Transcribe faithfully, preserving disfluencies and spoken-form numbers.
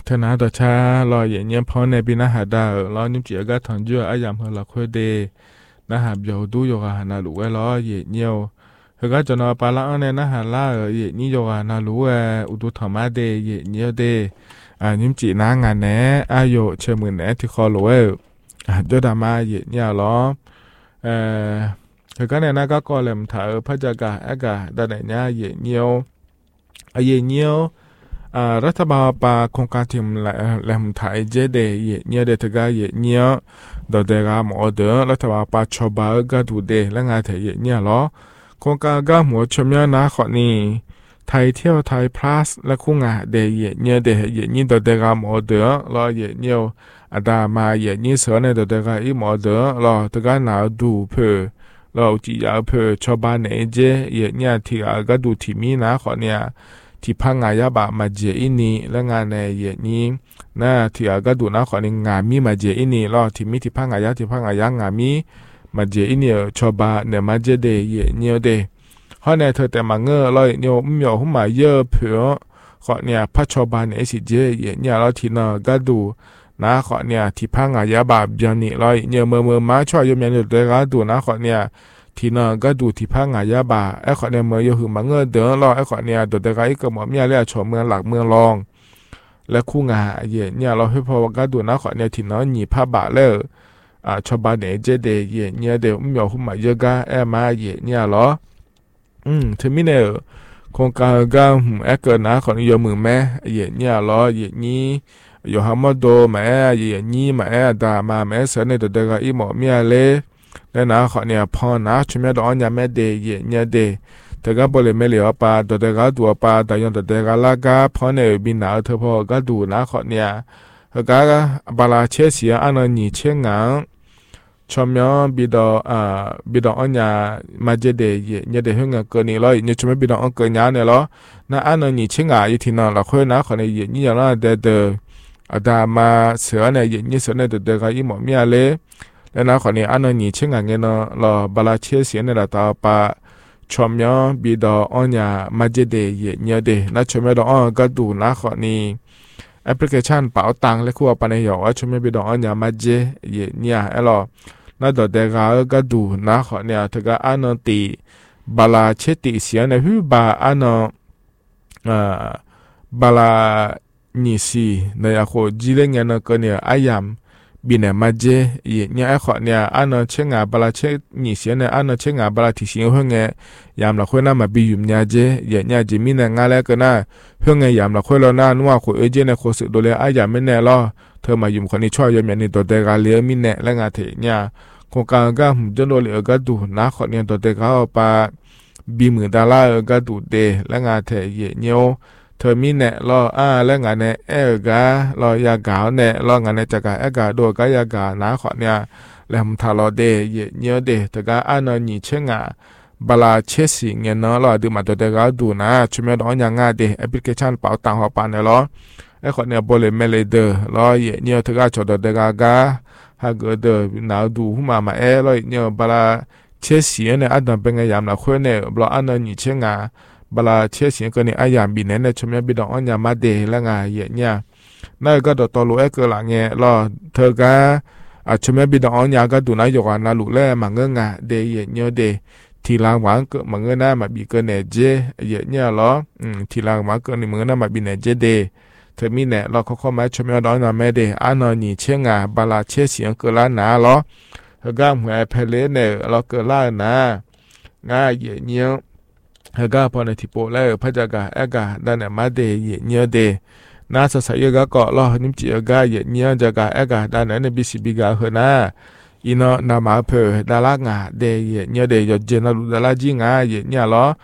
เธอหน้าต่อชาลอยอย่างเงี้ยพอในปีหน้าหาดาวล้อนิ่มเจียก็ถอนเยอะไอ้ยามเฮลักคุยเดนะหาบโยดูโยกาหานาลูไว้ล้อเย่เงี้ยวเฮก็จะนอปลาละอันเนี่ยนะหาล่าเย่นี่โยกานาลูเออุดุธรรมะเดเย่เงี้ยวเดอ่านิ่มจีนางานแหนอายุเชื่อมือแหนที่คอลูเออ่าจะดามาเย่เงี้ยวล้อเออเฮก็เนี่ยนะก็กอเลมถ่ายพระจักรอากาด้านไหนเย่เงี้ยวไอเย่เงี้ยวอ่ารัฐบาลปาโครงการทีมแหลมถ่ายเจเดเย่เงี้ยวเดทกาเย่เงี้ยวดอเดกาหมอเดอรัฐบาลปาชอบาก็ดูเดและงานเทเย่เงี้ยวล้อโครงการก็หัวชมยานาขอนี่ไทยเที่ยวไทยพลัสและคู่งาเดเย่เงี้ยวเดเย่นี่ดอเดกาหมอเดอล้อเย่เงี้ยวอาดามาเย่นี่เสือในดอเดกาอีหมอเดอล้อตะกาหนาวดูเพื่อเราจียาเพื่อชาวบ้านเอเจเย่เนี่ยที่อาก็ดูที่มีนะขอเนี่ยที่พังงายาบะมาเจอินีและงานในเย่นี้นะที่อาก็ดูนะขอนี่งามีมาเจอินีล้อที่มีที่พังงายาที่พังงายางามีมาเจอินีชาวบ้านเนี่ยมาเจเดเย่เนี่ยเดเพราะในเธอแต่มาเงอลอยเนี่ยมีเอาหุ่มมาเยอะเผื่อขอเนี่ยพัชชาวบ้านเอสิเจเย่เนี่ยเราที่น่ะก็ดูนะขอเนี่ยที่พังงายาบะเบียนี่ลอยเนี่ยเมื่อเมื่อมาช่วยยมยันเดือดก็ดูนะขอเนี่ยที่น่ะก็ดูที่พังงายาบะไอ้ขอเนี่ยเมื่ออยู่หึมาเงอเดือรอไอ้ขอเนี่ยเดือดก็อีกก็หมอมีอะไรชมเมืองหลักเมืองรองและคู่งาเย่เนี่ยเราให้พอก็ดูนะขอเนี่ยที่น่ะหนีผ้าบะเลยอ่าชาวบ้านเนี่ยเจเดเย่เนี่ยเดี๋ยวมีเอาหุ่มมาเยอะก็ไอ้มาเย่เนี่ยหรออืมถึงมีเนี่ยโครงการก็แอคเกิลนะขอนิยมมือแม่เย่เนี่ยหรอเย่นี้อยู่ฮามาโดแม่เย่นี้แม่ดามาแม่เสนในตัวเด็กอีหมอมีอะไรแล้วนะขอเนี่ยพอนะช่วยแม่ดอนยาแม่เดเย่เนี่ยเดแต่ก็บริเมลีอปาตัวเด็กตัวปาแต่ยังตัวเด็กลากาพอเนี่ยบินหนาวเธอพอก็ดูนะขอเนี่ยแล้วก็บาลาเชเสียอันนี้เชงงังชมยอนบิดออ่าบิดออันยามาเจเดเย่เนี่ยเดหงเกินนี่เลยเนี่ยชมบิดออันเกินยาเนี่ยหรอนะอันนี้เชงอ่ะอีทีนั้นเราค่อยนะขอเนี่ยเย่นี่อย่างนั้นเดเดอาดามาเสือเนี่ยเย่นี่เสือเนี่ยเดเดก็อีหมอมีอะไรแล้วนะขอเนี่ยอันนี้เชงอ่ะเงี้ยเนาะเราบาลาเชเสียเนี่ยเราต่อปะชมยอนบิดออันยามาเจเดเย่เนี่ยเดนะชมบิดออันก็ดูนะขอนี่แอปพลิเคชันเป๋าตังและคู่ปันยอชมบิดออันยามาเจเย่เนี่ยไอ้หรอน่าดอเดกาก็ดูนะขอเนี่ยถ้าก็อันนั้นตีบาลาเชติเสียเนี่ยคือบาอันนั้นอ่าบาลานิสีเนี่ยขอจีเรงเงินก็เนี่ยอายามบินเนี่ยมาเจเนี่ยไอ้ขอเนี่ยอันนั้นเชงาบาลาเชนิเสียเนี่ยอันนั้นเชงาบาลาที่สิงห์เงยยามละคนน่ะมาบิยุมเนี่ยเจเนี่ยเนี่ยจะมีเนี่ยงานแล้วก็น่ะเฮงเงยยามละคนเราหน้านัวขอเอเจเนี่ยขอสึกดูแลอายามไม่แน่ล้อเธอมายุ่มคนนี้ช่วยยามนี่ตัวเด็กาเลี้ยมินเนี่ยและงานเถียเนี่ยโครงการก็จนโดนเหลือก็ดูนะคนเนี่ยตัวเด็กเขาปาบีมือดาราก็ดูเดและงานเถียเนี่ยเธอมีเนี่ยรออ่าและงานเนี่ยเออการอยากาเนี่ยรองานเนี่ยจะกาเอกาโดก็ยากานะคนเนี่ยแล้วมันทารอเดเนี่ยเดแต่ก็อันนั้นนี่เชงอ่ะบาลาเชสิเงี้ยเนาะรอดูมาตัวเด็กดูนะช่วยไม่ร้อนอย่างง่ายเดแอปพลิเคชันเป๋าตังหัวปานเนี่ยรอไอ้คนเนี่ยบริเมเลเดอร์รอเย่เนี่ยถ้าก็ชดเด็กากาหากเดอร์หนาวดูหุ่มมาเอรอเนี่ยบาลาเชสิเนี่ยอันนั้นเป็นไงยามละคนเนี่ยบล็อกอันนั้นนี่เชงอ่ะบาลาเชสิก็เนี่ยอายามบินเนี่ยชมยังบิดอันยามาเดละไงเย่เนี่ยนั่นก็ดตัวรู้ไอ้เกล่าเนี่ยรอเธอก็อ่ะชมยังบิดอันยาก็ดูนายกอันนั้นรู้แล้วมันเงงอ่ะเดเย่เนี่ยเดทีหลังหวังก็มันเงน่ามาบีก็เนี่ยเจเย่เนี่ยรออืมทีหลังหวังก็นี่มันเงน่ามาบีเนี่ยเจเดเธอมีเนี่ยเราเขาเข้ามาชมยอดอนไม่ได้อันนั้นนี่เชื่องาบาลาเชื่อเสียงเกิดล้านหนาหรอเฮก้าหัวเพลเนี่ยเราเกิดล้านหนาง่ายเยี่ยเนี้ยเฮก้าพอในที่โปแล้วพระจักรเอกาด้านเนี่ยมาเดเยี่ยเนี้ยเดน่าสสัยก็เกาะล้อนิ่มจีเอกาเยี่ยเนี้ยจักรเอกาด้านเนี่ยในบิสิบิกาเฮน่าอีนอนามาเพอดาลางาเดเยี่ยเนี้ยเดยอดเจนาลุดาลาจิงาเยี่ยเนี้ยหรอ